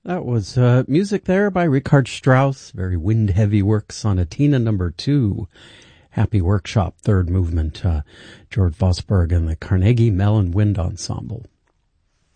That was music there by Richard Strauss, very wind-heavy work, Sonatina No. 2, Happy Workshop, third movement, George Vosberg and the Carnegie Mellon Wind Ensemble.